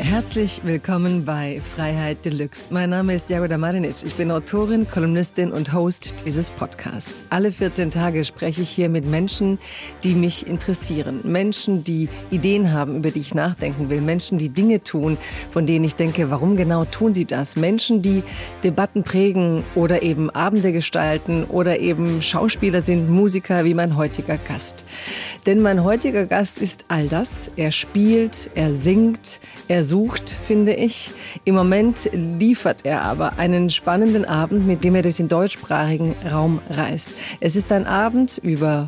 Herzlich willkommen bei Freiheit Deluxe. Mein Name ist Jagoda Marinic. Ich bin Autorin, Kolumnistin und Host dieses Podcasts. Alle 14 Tage spreche ich hier mit Menschen, die mich interessieren. Menschen, die Ideen haben, über die ich nachdenken will. Menschen, die Dinge tun, von denen ich denke, warum genau tun sie das? Menschen, die Debatten prägen oder eben Abende gestalten oder eben Schauspieler sind, Musiker wie mein heutiger Gast. Denn mein heutiger Gast ist all das. Er spielt, er singt, er sucht, finde ich. Im Moment liefert er aber einen spannenden Abend, mit dem er durch den deutschsprachigen Raum reist. Es ist ein Abend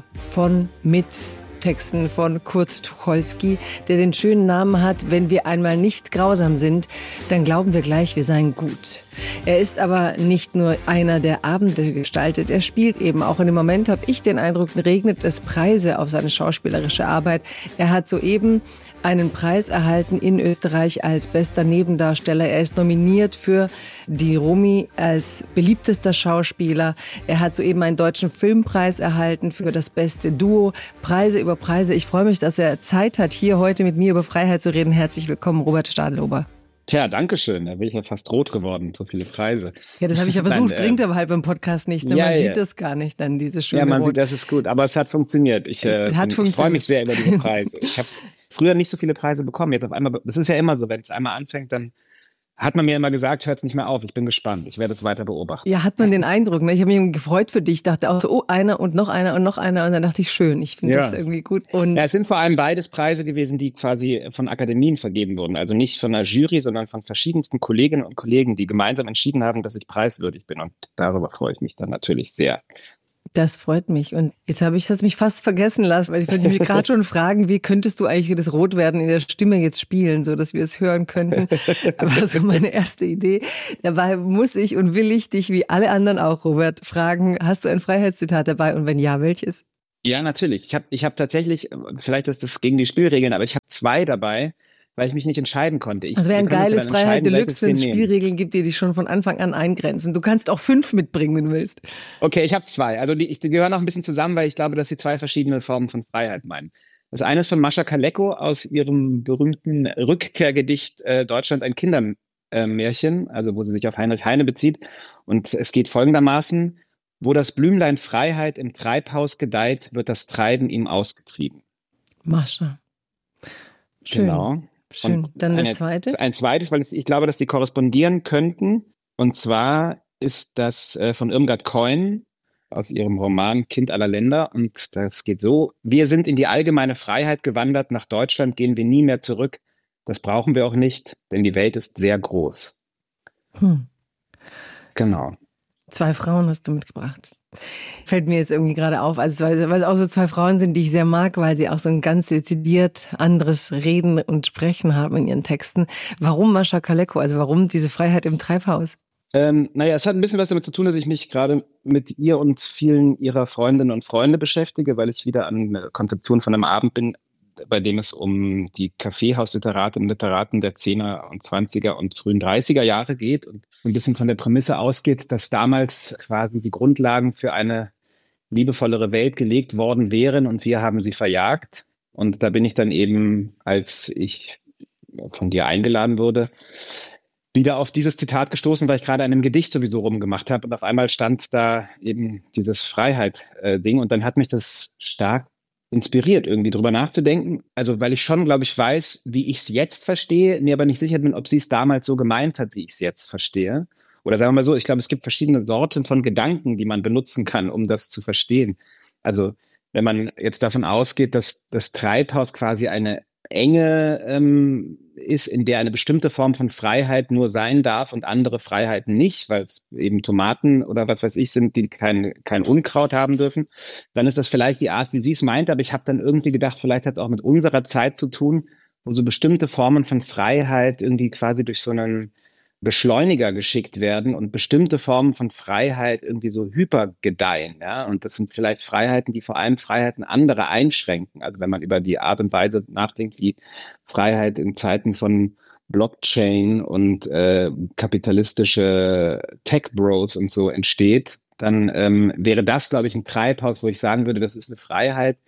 mit Texten von Kurt Tucholsky, der den schönen Namen hat: Wenn wir einmal nicht grausam sind, dann glauben wir gleich, wir seien gut. Er ist aber nicht nur einer, der Abende gestaltet, er spielt eben auch. Und im Moment habe ich den Eindruck, regnet es Preise auf seine schauspielerische Arbeit. Er hat soeben einen Preis erhalten in Österreich als bester Nebendarsteller. Er ist nominiert für die Romy als beliebtester Schauspieler. Er hat soeben einen deutschen Filmpreis erhalten für das beste Duo. Preise über Preise. Ich freue mich, dass er Zeit hat, hier heute mit mir über Freiheit zu reden. Herzlich willkommen, Robert Stadlober. Tja, danke schön. Da bin ich ja fast rot geworden, so viele Preise. Ja, das habe ich ja versucht, bringt aber halt beim Podcast nicht. Ne? Man sieht das gar nicht, dann diese schöne Ja, man Rot. sieht, das ist gut, aber es hat funktioniert. Ich freue mich sehr über diese Preise. Ich habe früher nicht so viele Preise bekommen. Jetzt auf einmal, das ist ja immer so, wenn es einmal anfängt, dann hat man mir immer gesagt, hört es nicht mehr auf. Ich bin gespannt. Ich werde es weiter beobachten. Ja, hat man den Eindruck. Ne? Ich habe mich gefreut für dich. Ich dachte auch so, oh, einer und noch einer und noch einer. Und dann dachte ich, schön. Ich finde das irgendwie gut. Und ja, es sind vor allem beides Preise gewesen, die quasi von Akademien vergeben wurden. Also nicht von einer Jury, sondern von verschiedensten Kolleginnen und Kollegen, die gemeinsam entschieden haben, dass ich preiswürdig bin. Und darüber freue ich mich dann natürlich sehr. Das freut mich. Und jetzt habe ich das mich fast vergessen lassen, weil ich wollte mich gerade schon fragen, wie könntest du eigentlich das Rotwerden in der Stimme jetzt spielen, so dass wir es hören könnten. Aber so meine erste Idee. Dabei muss ich und will ich dich, wie alle anderen auch, Robert, fragen, hast du ein Freiheitszitat dabei und wenn ja, welches? Ja, natürlich. Ich hab tatsächlich, vielleicht ist das gegen die Spielregeln, aber ich habe 2 dabei, weil ich mich nicht entscheiden konnte. Das wäre ein geiles Freiheit Deluxe, wenn es Spielregeln gibt, die dich schon von Anfang an eingrenzen. Du kannst auch 5 mitbringen, wenn du willst. Okay, ich habe 2. Also die gehören auch ein bisschen zusammen, weil ich glaube, dass sie 2 verschiedene Formen von Freiheit meinen. Das eine ist von Mascha Kaleko aus ihrem berühmten Rückkehrgedicht Deutschland ein Kindermärchen, also wo sie sich auf Heinrich Heine bezieht. Und es geht folgendermaßen: Wo das Blümlein Freiheit im Treibhaus gedeiht, wird das Treiben ihm ausgetrieben. Mascha. Schön. Genau. Schön. Dann das zweite? Ein zweites, weil ich glaube, dass die korrespondieren könnten. Und zwar ist das von Irmgard Keun aus ihrem Roman Kind aller Länder. Und das geht so: Wir sind in die allgemeine Freiheit gewandert. Nach Deutschland gehen wir nie mehr zurück. Das brauchen wir auch nicht, denn die Welt ist sehr groß. Genau. 2 Frauen hast du mitgebracht. Fällt mir jetzt irgendwie gerade auf, also weil es auch so 2 Frauen sind, die ich sehr mag, weil sie auch so ein ganz dezidiert anderes Reden und Sprechen haben in ihren Texten. Warum Mascha Kaleko? Also warum diese Freiheit im Treibhaus? Es hat ein bisschen was damit zu tun, dass ich mich gerade mit ihr und vielen ihrer Freundinnen und Freunde beschäftige, weil ich wieder an der Konzeption von einem Abend bin, bei dem es um die Kaffeehausliteratinnen und Literaten der 10er und 20er und frühen 30er Jahre geht und ein bisschen von der Prämisse ausgeht, dass damals quasi die Grundlagen für eine liebevollere Welt gelegt worden wären und wir haben sie verjagt. Und da bin ich dann eben, als ich von dir eingeladen wurde, wieder auf dieses Zitat gestoßen, weil ich gerade an einem Gedicht sowieso rumgemacht habe und auf einmal stand da eben dieses Freiheit-Ding und dann hat mich das stark inspiriert, irgendwie drüber nachzudenken. Also, weil ich schon, glaube ich, weiß, wie ich es jetzt verstehe, mir aber nicht sicher bin, ob sie es damals so gemeint hat, wie ich es jetzt verstehe. Oder sagen wir mal so, ich glaube, es gibt verschiedene Sorten von Gedanken, die man benutzen kann, um das zu verstehen. Also, wenn man jetzt davon ausgeht, dass das Treibhaus quasi eine Enge ist, in der eine bestimmte Form von Freiheit nur sein darf und andere Freiheiten nicht, weil es eben Tomaten oder was weiß ich sind, die kein Unkraut haben dürfen, dann ist das vielleicht die Art, wie sie es meint. Aber ich habe dann irgendwie gedacht, vielleicht hat es auch mit unserer Zeit zu tun, wo so bestimmte Formen von Freiheit irgendwie quasi durch so einen Beschleuniger geschickt werden und bestimmte Formen von Freiheit irgendwie so hypergedeihen, ja. Und das sind vielleicht Freiheiten, die vor allem Freiheiten anderer einschränken. Also wenn man über die Art und Weise nachdenkt, wie Freiheit in Zeiten von Blockchain und kapitalistische Tech-Bros und so entsteht, dann wäre das, glaube ich, ein Treibhaus, wo ich sagen würde, das ist eine Freiheit,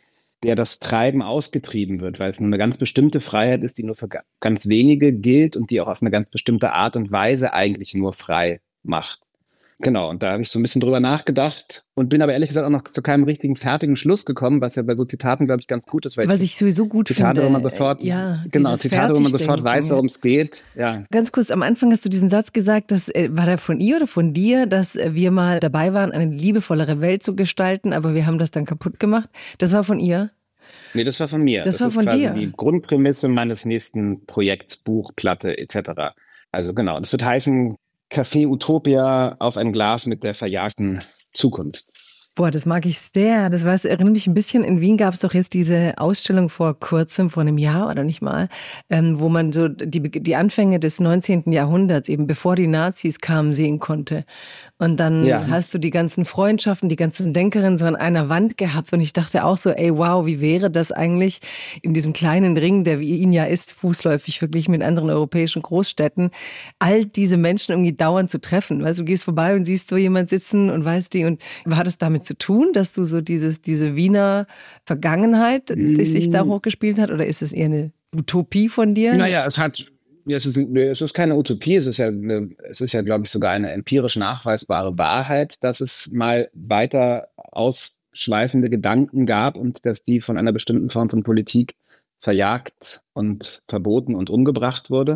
der das Treiben ausgetrieben wird, weil es nur eine ganz bestimmte Freiheit ist, die nur für ganz wenige gilt und die auch auf eine ganz bestimmte Art und Weise eigentlich nur frei macht. Genau, und da habe ich so ein bisschen drüber nachgedacht und bin aber ehrlich gesagt auch noch zu keinem richtigen fertigen Schluss gekommen, was ja bei so Zitaten, glaube ich, ganz gut ist. Weil Was ich sowieso gut Zitate, finde, wo man sofort, ja, genau, dieses Zitate, wo man sofort weiß, Fertigdenken. worum es geht. Ja. Ganz kurz, am Anfang hast du diesen Satz gesagt, war der von ihr oder von dir, dass wir mal dabei waren, eine liebevollere Welt zu gestalten, aber wir haben das dann kaputt gemacht. Das war von ihr? Nee, das war von mir. Das war ist von quasi dir. die Grundprämisse meines nächsten Projekts, Buch, Platte etc. Also genau, das wird heißen Café Utopia auf ein Glas mit der verjagten Zukunft. Boah, das mag ich sehr. Das erinnert mich ein bisschen, in Wien gab es doch jetzt diese Ausstellung vor kurzem, vor einem Jahr oder nicht mal, wo man so die Anfänge des 19. Jahrhunderts, eben bevor die Nazis kamen, sehen konnte. Und dann hast du die ganzen Freundschaften, die ganzen Denkerinnen so an einer Wand gehabt. Und ich dachte auch so, ey, wow, wie wäre das eigentlich in diesem kleinen Ring, der wie ihn ja ist, fußläufig verglichen mit anderen europäischen Großstädten, all diese Menschen irgendwie dauernd zu treffen. Weißt du, gehst vorbei und siehst so jemand sitzen und weißt die. Und war das damit zu tun, dass du so diese Wiener Vergangenheit, die sich da hochgespielt hat? Oder ist es eher eine Utopie von dir? Naja, es ist keine Utopie, es ist ja, glaube ich, sogar eine empirisch nachweisbare Wahrheit, dass es mal weiter ausschweifende Gedanken gab und dass die von einer bestimmten Form von Politik verjagt und verboten und umgebracht wurde.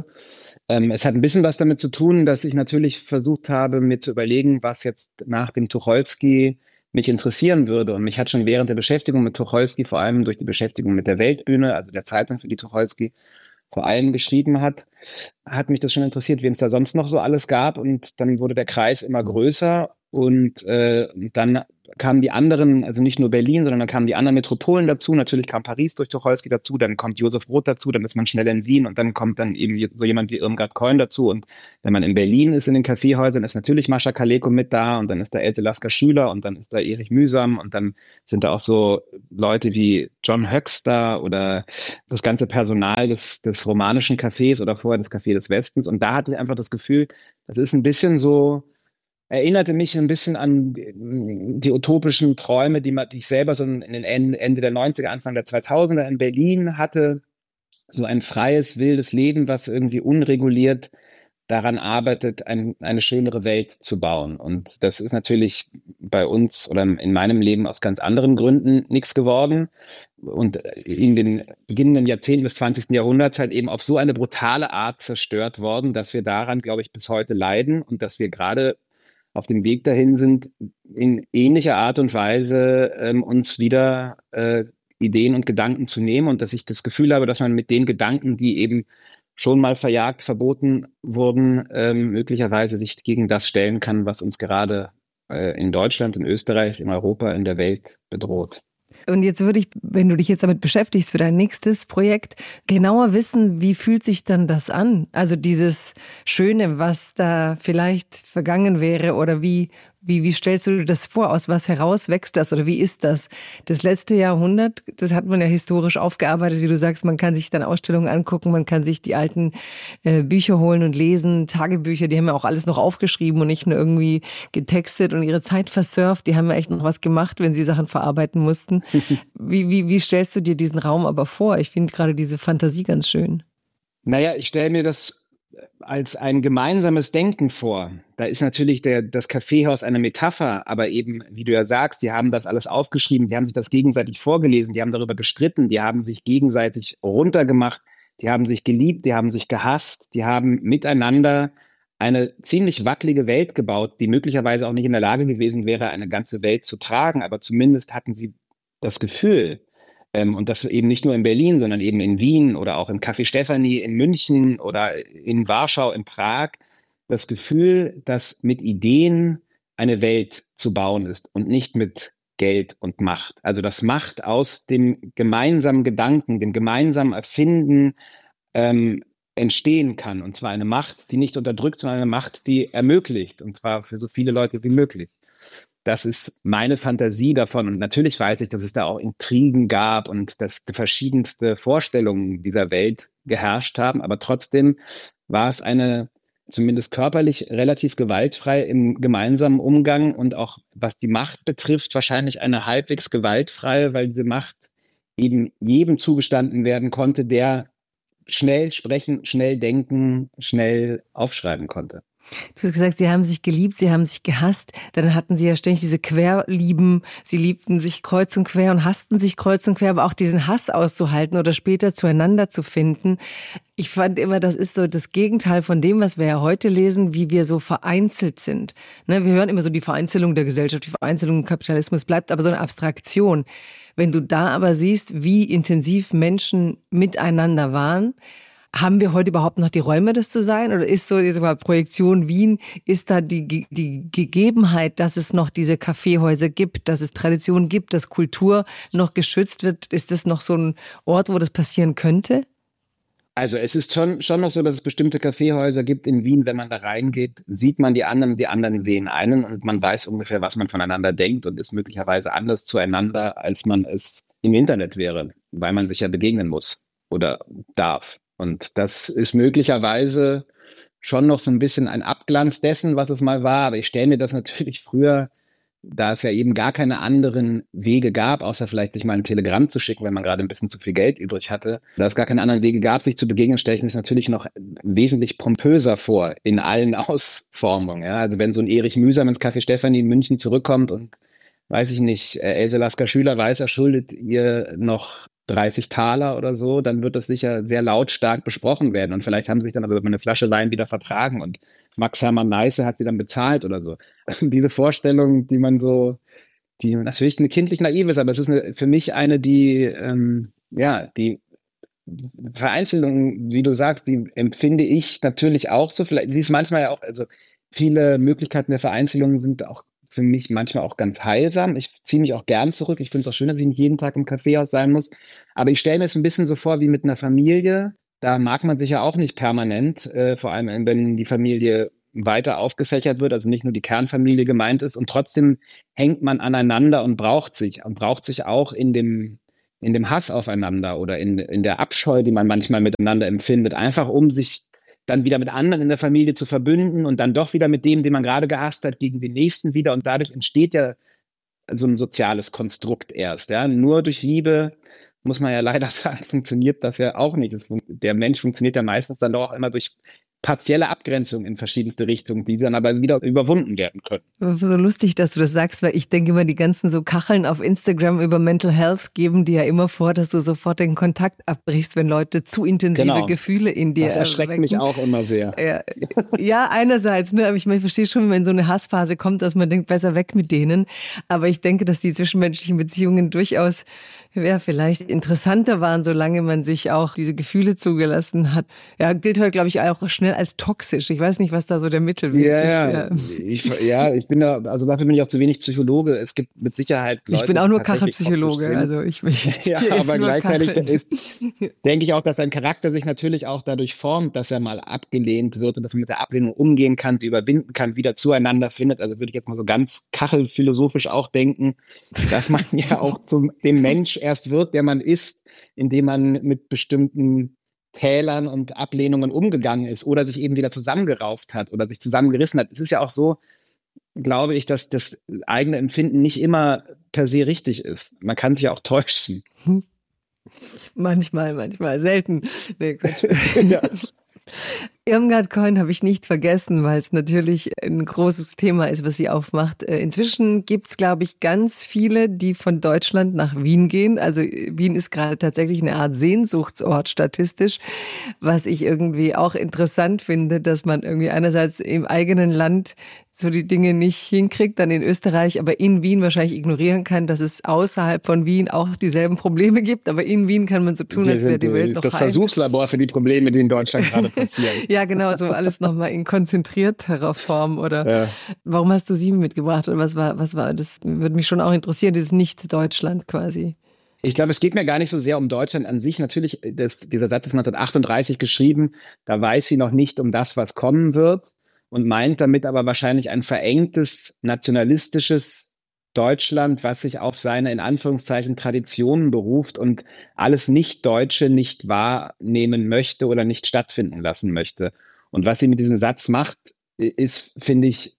Es hat ein bisschen was damit zu tun, dass ich natürlich versucht habe, mir zu überlegen, was jetzt nach dem Tucholsky mich interessieren würde. Und mich hat schon während der Beschäftigung mit Tucholsky, vor allem durch die Beschäftigung mit der Weltbühne, also der Zeitung, für die Tucholsky vor allem geschrieben hat mich das schon interessiert, wen es da sonst noch so alles gab. Und dann wurde der Kreis immer größer und dann kamen die anderen, also nicht nur Berlin, sondern dann kamen die anderen Metropolen dazu. Natürlich kam Paris durch Tucholsky dazu, dann kommt Josef Roth dazu, dann ist man schnell in Wien und dann kommt dann eben so jemand wie Irmgard Keun dazu. Und wenn man in Berlin ist, in den Kaffeehäusern, ist natürlich Mascha Kaleko mit da und dann ist da Else Lasker Schüler und dann ist da Erich Mühsam und dann sind da auch so Leute wie John Höxter oder das ganze Personal des romanischen Cafés oder vorher das Café des Westens. Und da hatte ich einfach das Gefühl, das ist ein bisschen so, erinnerte mich ein bisschen an die utopischen Träume, die ich selber so in den Ende der 90er, Anfang der 2000er in Berlin hatte. So ein freies, wildes Leben, was irgendwie unreguliert daran arbeitet, eine schönere Welt zu bauen. Und das ist natürlich bei uns oder in meinem Leben aus ganz anderen Gründen nichts geworden. Und in den beginnenden Jahrzehnten des 20. Jahrhunderts halt eben auf so eine brutale Art zerstört worden, dass wir daran, glaube ich, bis heute leiden und dass wir gerade auf dem Weg dahin sind, in ähnlicher Art und Weise uns wieder Ideen und Gedanken zu nehmen und dass ich das Gefühl habe, dass man mit den Gedanken, die eben schon mal verjagt, verboten wurden, möglicherweise sich gegen das stellen kann, was uns gerade in Deutschland, in Österreich, in Europa, in der Welt bedroht. Und jetzt würde ich, wenn du dich jetzt damit beschäftigst für dein nächstes Projekt, genauer wissen, wie fühlt sich dann das an? Also dieses Schöne, was da vielleicht vergangen wäre oder wie stellst du dir das vor? Aus was heraus wächst das oder wie ist das? Das letzte Jahrhundert, das hat man ja historisch aufgearbeitet, wie du sagst, man kann sich dann Ausstellungen angucken, man kann sich die alten Bücher holen und lesen, Tagebücher, die haben ja auch alles noch aufgeschrieben und nicht nur irgendwie getextet und ihre Zeit versurft, die haben ja echt noch was gemacht, wenn sie Sachen verarbeiten mussten. Wie stellst du dir diesen Raum aber vor? Ich finde gerade diese Fantasie ganz schön. Naja, ich stelle mir das als ein gemeinsames Denken vor. Da ist natürlich das Kaffeehaus eine Metapher, aber eben, wie du ja sagst, die haben das alles aufgeschrieben, die haben sich das gegenseitig vorgelesen, die haben darüber gestritten, die haben sich gegenseitig runtergemacht, die haben sich geliebt, die haben sich gehasst, die haben miteinander eine ziemlich wackelige Welt gebaut, die möglicherweise auch nicht in der Lage gewesen wäre, eine ganze Welt zu tragen, aber zumindest hatten sie das Gefühl, und das eben nicht nur in Berlin, sondern eben in Wien oder auch im Café Stefanie in München oder in Warschau, in Prag, das Gefühl, dass mit Ideen eine Welt zu bauen ist und nicht mit Geld und Macht. Also dass Macht aus dem gemeinsamen Gedanken, dem gemeinsamen Erfinden entstehen kann. Und zwar eine Macht, die nicht unterdrückt, sondern eine Macht, die ermöglicht. Und zwar für so viele Leute wie möglich. Das ist meine Fantasie davon. Und natürlich weiß ich, dass es da auch Intrigen gab und dass verschiedenste Vorstellungen dieser Welt geherrscht haben. Aber trotzdem war es eine, zumindest körperlich, relativ gewaltfrei im gemeinsamen Umgang und auch was die Macht betrifft, wahrscheinlich eine halbwegs gewaltfreie, weil diese Macht eben jedem zugestanden werden konnte, der schnell sprechen, schnell denken, schnell aufschreiben konnte. Du hast gesagt, sie haben sich geliebt, sie haben sich gehasst. Dann hatten sie ja ständig diese Querlieben. Sie liebten sich kreuz und quer und hassten sich kreuz und quer, aber auch diesen Hass auszuhalten oder später zueinander zu finden. Ich fand immer, das ist so das Gegenteil von dem, was wir ja heute lesen, wie wir so vereinzelt sind. Ne, wir hören immer so die Vereinzelung der Gesellschaft, die Vereinzelung im Kapitalismus bleibt aber so eine Abstraktion. Wenn du da aber siehst, wie intensiv Menschen miteinander waren, haben wir heute überhaupt noch die Räume, das zu sein? Oder ist so diese Projektion Wien, ist da die Gegebenheit, dass es noch diese Kaffeehäuser gibt, dass es Tradition gibt, dass Kultur noch geschützt wird? Ist das noch so ein Ort, wo das passieren könnte? Also es ist schon noch so, dass es bestimmte Kaffeehäuser gibt in Wien. Wenn man da reingeht, sieht man die anderen sehen einen und man weiß ungefähr, was man voneinander denkt und ist möglicherweise anders zueinander, als man es im Internet wäre, weil man sich ja begegnen muss oder darf. Und das ist möglicherweise schon noch so ein bisschen ein Abglanz dessen, was es mal war. Aber ich stelle mir das natürlich früher, da es ja eben gar keine anderen Wege gab, außer vielleicht sich mal ein Telegramm zu schicken, wenn man gerade ein bisschen zu viel Geld übrig hatte. Da es gar keine anderen Wege gab, sich zu begegnen, stelle ich mir das natürlich noch wesentlich pompöser vor, in allen Ausformungen. Ja? Also wenn so ein Erich Mühsam ins Café Stefanie in München zurückkommt und, weiß ich nicht, Else Lasker-Schüler weiß, er schuldet ihr noch 30 Taler oder so, dann wird das sicher sehr lautstark besprochen werden. Und vielleicht haben sie sich dann aber über eine Flasche Wein wieder vertragen und Max Hermann Neisse hat sie dann bezahlt oder so. Diese Vorstellung, die natürlich eine kindlich naiv ist, aber es ist für mich eine, die Vereinzelung, wie du sagst, die empfinde ich natürlich auch so. Vielleicht, die ist manchmal ja auch, also viele Möglichkeiten der Vereinzelung sind auch für mich manchmal auch ganz heilsam. Ich ziehe mich auch gern zurück. Ich finde es auch schön, dass ich nicht jeden Tag im Kaffeehaus sein muss. Aber ich stelle mir es ein bisschen so vor wie mit einer Familie. Da mag man sich ja auch nicht permanent, vor allem wenn die Familie weiter aufgefächert wird, also nicht nur die Kernfamilie gemeint ist. Und trotzdem hängt man aneinander und braucht sich auch in dem Hass aufeinander oder in der Abscheu, die man manchmal miteinander empfindet, einfach um sich dann wieder mit anderen in der Familie zu verbünden und dann doch wieder mit dem, den man gerade gehasst hat, gegen den nächsten wieder. Und dadurch entsteht ja so ein soziales Konstrukt erst. Ja? Nur durch Liebe, muss man ja leider sagen, funktioniert das ja auch nicht. Der Mensch funktioniert ja meistens dann doch auch immer durch partielle Abgrenzung in verschiedenste Richtungen, die dann aber wieder überwunden werden können. So lustig, dass du das sagst, weil ich denke immer, die ganzen so Kacheln auf Instagram über Mental Health geben dir ja immer vor, dass du sofort den Kontakt abbrichst, wenn Leute zu intensive Gefühle in dir Das erschreckt mich auch immer sehr. Ja, einerseits, ne, aber ich verstehe schon, wenn so eine Hassphase kommt, dass man denkt, besser weg mit denen. Aber ich denke, dass die zwischenmenschlichen Beziehungen durchaus vielleicht interessanter waren, solange man sich auch diese Gefühle zugelassen hat. Ja, gilt heute, glaube ich, auch schnell als toxisch. Ich weiß nicht, was da so der Mittelweg ist. Ich bin da, also dafür bin ich auch zu wenig Psychologe. Es gibt mit Sicherheit Leute, ich bin auch nur Kachelpsychologe, also ich ja, aber gleichzeitig denke ich auch, dass ein Charakter sich natürlich auch dadurch formt, dass er mal abgelehnt wird und dass man mit der Ablehnung umgehen kann, die überwinden kann, wieder zueinander findet. Also würde ich jetzt mal so ganz kachelphilosophisch auch denken, dass man ja auch dem Mensch erst wird, der man ist, indem man mit bestimmten Tälern und Ablehnungen umgegangen ist oder sich eben wieder zusammengerauft hat oder sich zusammengerissen hat. Es ist ja auch so, glaube ich, dass das eigene Empfinden nicht immer per se richtig ist. Man kann sich ja auch täuschen. Manchmal, selten. Nee, Quatsch. Ja. Irmgard Keun habe ich nicht vergessen, weil es natürlich ein großes Thema ist, was sie aufmacht. Inzwischen gibt es, glaube ich, ganz viele, die von Deutschland nach Wien gehen. Also Wien ist gerade tatsächlich eine Art Sehnsuchtsort statistisch, was ich irgendwie auch interessant finde, dass man irgendwie einerseits im eigenen Land so die Dinge nicht hinkriegt, dann in Österreich, aber in Wien wahrscheinlich ignorieren kann, dass es außerhalb von Wien auch dieselben Probleme gibt. Aber in Wien kann man so tun, als wäre die Welt noch heil. Das Versuchslabor für die Probleme, die in Deutschland gerade passieren. Ja, genau, so alles nochmal in konzentrierterer Form. Oder warum hast du sie mitgebracht? Oder was war das? Würde mich schon auch interessieren, dieses Nicht-Deutschland quasi. Ich glaube, es geht mir gar nicht so sehr um Deutschland an sich. Natürlich, dieser Satz ist 1938 geschrieben. Da weiß sie noch nicht um das, was kommen wird. Und meint damit aber wahrscheinlich ein verengtes, nationalistisches Deutschland, was sich auf seine, in Anführungszeichen, Traditionen beruft und alles Nicht-Deutsche nicht wahrnehmen möchte oder nicht stattfinden lassen möchte. Und was sie mit diesem Satz macht, ist, finde ich,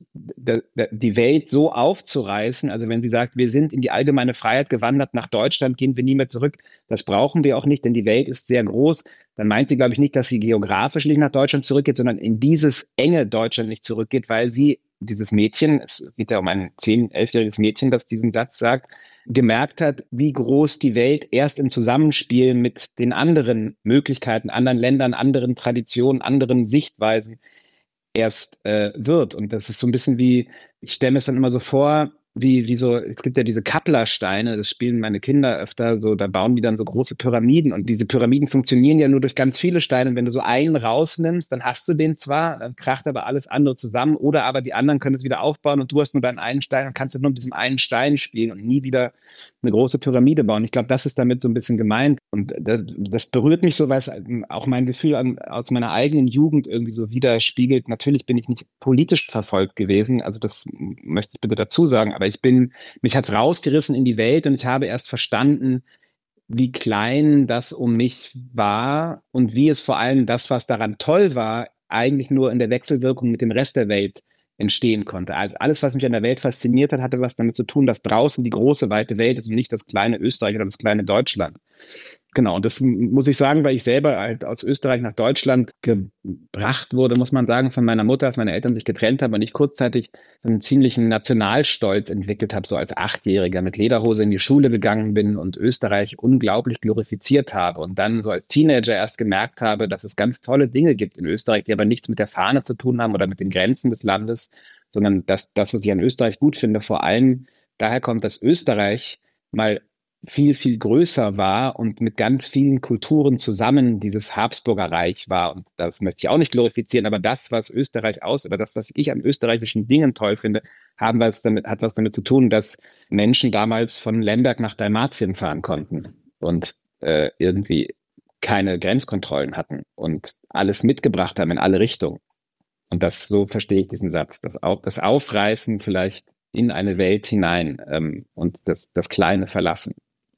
die Welt so aufzureißen. Also wenn sie sagt, wir sind in die allgemeine Freiheit gewandert, nach Deutschland gehen wir nie mehr zurück, das brauchen wir auch nicht, denn die Welt ist sehr groß. Dann meint sie, glaube ich, nicht, dass sie geografisch nicht nach Deutschland zurückgeht, sondern in dieses enge Deutschland nicht zurückgeht, weil sie, dieses Mädchen, es geht ja um ein 10-, 11-jähriges Mädchen, das diesen Satz sagt, gemerkt hat, wie groß die Welt erst im Zusammenspiel mit den anderen Möglichkeiten, anderen Ländern, anderen Traditionen, anderen Sichtweisen erst wird. Und das ist so ein bisschen wie, ich stelle mir es dann immer so vor, wie so, es gibt ja diese Kapplersteine, das spielen meine Kinder öfter, so, da bauen die dann so große Pyramiden und diese Pyramiden funktionieren ja nur durch ganz viele Steine. Und wenn du so einen rausnimmst, dann hast du den zwar, dann kracht aber alles andere zusammen, oder aber die anderen können es wieder aufbauen und du hast nur deinen einen Stein und kannst nur mit diesem einen Stein spielen und nie wieder eine große Pyramide bauen. Ich glaube, das ist damit so ein bisschen gemeint. Und das berührt mich so, weil es auch mein Gefühl aus meiner eigenen Jugend irgendwie so widerspiegelt. Natürlich bin ich nicht politisch verfolgt gewesen, also das möchte ich bitte dazu sagen, aber mich hat's rausgerissen in die Welt und ich habe erst verstanden, wie klein das um mich war und wie es vor allem das, was daran toll war, eigentlich nur in der Wechselwirkung mit dem Rest der Welt entstehen konnte. Also alles, was mich an der Welt fasziniert hat, hatte was damit zu tun, dass draußen die große, weite Welt ist und nicht das kleine Österreich oder das kleine Deutschland. Genau, und das muss ich sagen, weil ich selber halt aus Österreich nach Deutschland gebracht wurde, muss man sagen, von meiner Mutter, als meine Eltern sich getrennt haben und ich kurzzeitig so einen ziemlichen Nationalstolz entwickelt habe, so als Achtjähriger mit Lederhose in die Schule gegangen bin und Österreich unglaublich glorifiziert habe und dann so als Teenager erst gemerkt habe, dass es ganz tolle Dinge gibt in Österreich, die aber nichts mit der Fahne zu tun haben oder mit den Grenzen des Landes, sondern dass das, was ich an Österreich gut finde, vor allem daher kommt, dass Österreich mal viel, viel größer war und mit ganz vielen Kulturen zusammen dieses Habsburger Reich war. Und das möchte ich auch nicht glorifizieren, aber das, was Österreich oder das, was ich an österreichischen Dingen toll finde, hat was damit zu tun, dass Menschen damals von Lemberg nach Dalmatien fahren konnten und irgendwie keine Grenzkontrollen hatten und alles mitgebracht haben in alle Richtungen. Und so verstehe ich diesen Satz, das Aufreißen vielleicht in eine Welt hinein und das Kleine verlassen.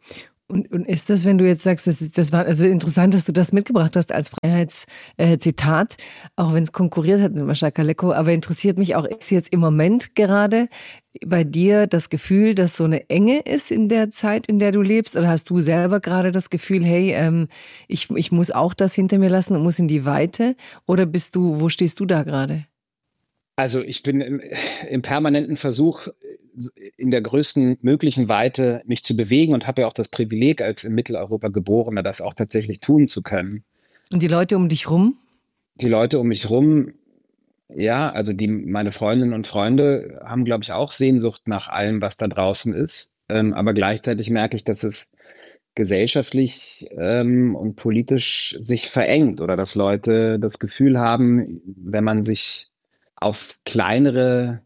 Und ist das, wenn du jetzt sagst, das war also interessant, dass du das mitgebracht hast als Freiheitszitat, auch wenn es konkurriert hat mit Mascha Kaleko, aber interessiert mich auch, ist jetzt im Moment gerade bei dir das Gefühl, dass so eine Enge ist in der Zeit, in der du lebst, oder hast du selber gerade das Gefühl, hey, ich muss auch das hinter mir lassen und muss in die Weite, oder wo stehst du da gerade? Also ich bin im permanenten Versuch, in der größten möglichen Weite mich zu bewegen und habe ja auch das Privileg, als in Mitteleuropa Geborener das auch tatsächlich tun zu können. Und die Leute um dich rum? Die Leute um mich rum, ja, also meine Freundinnen und Freunde haben, glaube ich, auch Sehnsucht nach allem, was da draußen ist. Aber gleichzeitig merke ich, dass es gesellschaftlich und politisch sich verengt oder dass Leute das Gefühl haben, wenn man sich auf kleinere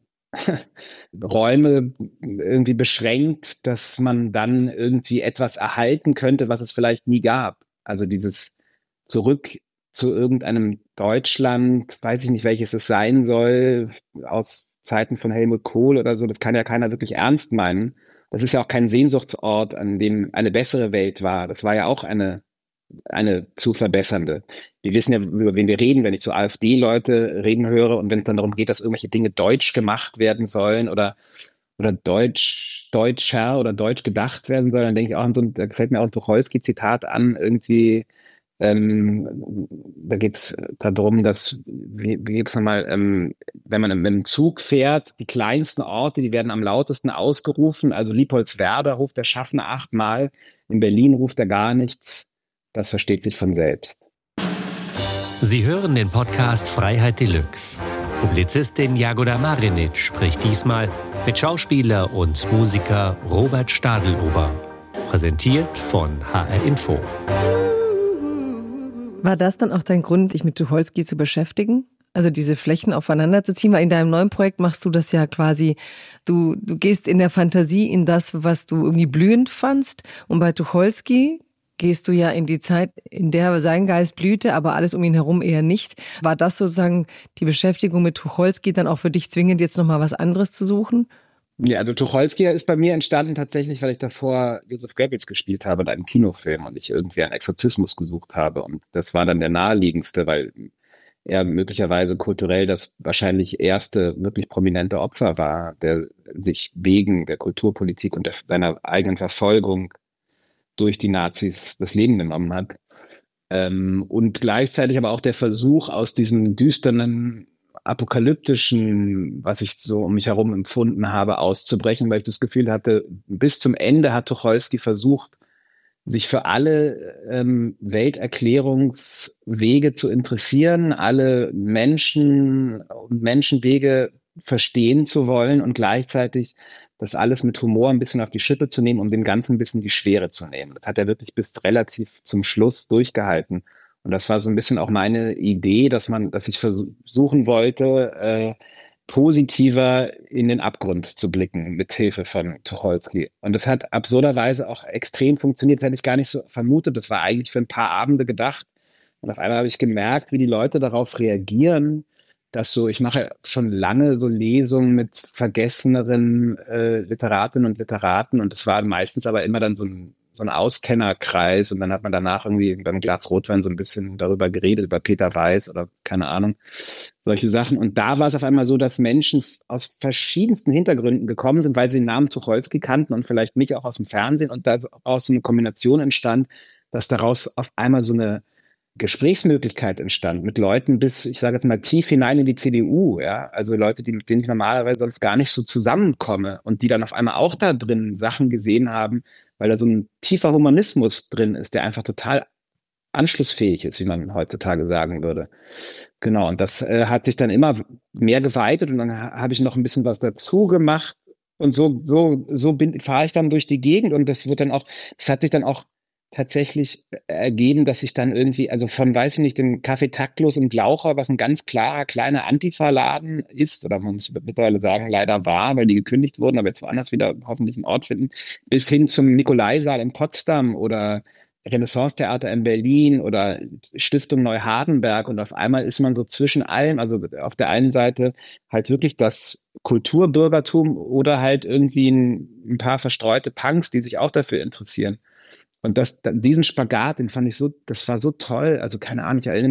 Räume irgendwie beschränkt, dass man dann irgendwie etwas erhalten könnte, was es vielleicht nie gab. Also dieses zurück zu irgendeinem Deutschland, weiß ich nicht, welches es sein soll, aus Zeiten von Helmut Kohl oder so, das kann ja keiner wirklich ernst meinen. Das ist ja auch kein Sehnsuchtsort, an dem eine bessere Welt war. Das war ja auch eine zu verbessernde. Wir wissen ja, über wen wir reden, wenn ich so AfD-Leute reden höre und wenn es dann darum geht, dass irgendwelche Dinge deutsch gemacht werden sollen oder deutscher oder deutsch gedacht werden sollen, dann denke ich auch da gefällt mir auch ein Tucholsky-Zitat an, irgendwie, da geht es darum, dass, wie geht's nochmal, wenn man mit dem Zug fährt, die kleinsten Orte, die werden am lautesten ausgerufen, also Liepolswerda ruft der Schaffner 8-mal, in Berlin ruft er gar nichts. Das versteht sich von selbst. Sie hören den Podcast Freiheit Deluxe. Publizistin Jagoda Marinic spricht diesmal mit Schauspieler und Musiker Robert Stadelober. Präsentiert von HR Info. War das dann auch dein Grund, dich mit Tucholsky zu beschäftigen? Also diese Flächen aufeinander zu ziehen? Weil in deinem neuen Projekt machst du das ja quasi, du gehst in der Fantasie in das, was du irgendwie blühend fandst. Und bei Tucholsky gehst du ja in die Zeit, in der sein Geist blühte, aber alles um ihn herum eher nicht. War das sozusagen die Beschäftigung mit Tucholsky dann auch für dich zwingend, jetzt nochmal was anderes zu suchen? Ja, also Tucholsky ist bei mir entstanden tatsächlich, weil ich davor Joseph Goebbels gespielt habe in einem Kinofilm und ich irgendwie einen Exorzismus gesucht habe. Und das war dann der naheliegendste, weil er möglicherweise kulturell das wahrscheinlich erste wirklich prominente Opfer war, der sich wegen der Kulturpolitik und seiner eigenen Verfolgung durch die Nazis das Leben genommen hat. Und gleichzeitig aber auch der Versuch, aus diesem düsteren, apokalyptischen, was ich so um mich herum empfunden habe, auszubrechen, weil ich das Gefühl hatte, bis zum Ende hat Tucholsky versucht, sich für alle Welterklärungswege zu interessieren, alle Menschen und Menschenwege verstehen zu wollen und gleichzeitig das alles mit Humor ein bisschen auf die Schippe zu nehmen, um dem Ganzen ein bisschen die Schwere zu nehmen. Das hat er wirklich bis relativ zum Schluss durchgehalten. Und das war so ein bisschen auch meine Idee, dass ich versuchen wollte, positiver in den Abgrund zu blicken mit Hilfe von Tucholsky. Und das hat absurderweise auch extrem funktioniert. Das hätte ich gar nicht so vermutet. Das war eigentlich für ein paar Abende gedacht. Und auf einmal habe ich gemerkt, wie die Leute darauf reagieren, dass so, ich mache schon lange so Lesungen mit vergesseneren Literatinnen und Literaten und es war meistens aber immer dann so ein Auskennerkreis und dann hat man danach irgendwie beim Glas Rotwein so ein bisschen darüber geredet, über Peter Weiß oder keine Ahnung, solche Sachen. Und da war es auf einmal so, dass Menschen aus verschiedensten Hintergründen gekommen sind, weil sie den Namen Tucholsky kannten und vielleicht mich auch aus dem Fernsehen und daraus so eine Kombination entstand, dass daraus auf einmal so eine Gesprächsmöglichkeit entstand mit Leuten bis, ich sage jetzt mal, tief hinein in die CDU, ja, also Leute, mit denen ich normalerweise sonst gar nicht so zusammenkomme und die dann auf einmal auch da drin Sachen gesehen haben, weil da so ein tiefer Humanismus drin ist, der einfach total anschlussfähig ist, wie man heutzutage sagen würde. Genau, und das hat sich dann immer mehr geweitet und dann habe ich noch ein bisschen was dazu gemacht und fahre ich dann durch die Gegend und das hat sich dann auch tatsächlich ergeben, dass ich dann irgendwie, also von, weiß ich nicht, dem Café Taktlos in Glauchau, was ein ganz klarer, kleiner Antifa-Laden ist, oder man muss mittlerweile sagen, leider war, weil die gekündigt wurden, aber jetzt woanders wieder hoffentlich einen Ort finden, bis hin zum Nikolaisaal in Potsdam oder Renaissance-Theater in Berlin oder Stiftung Neuhardenberg und auf einmal ist man so zwischen allem, also auf der einen Seite halt wirklich das Kulturbürgertum oder halt irgendwie ein paar verstreute Punks, die sich auch dafür interessieren. Und diesen Spagat, den fand ich so, das war so toll. Also keine Ahnung, ich erinnere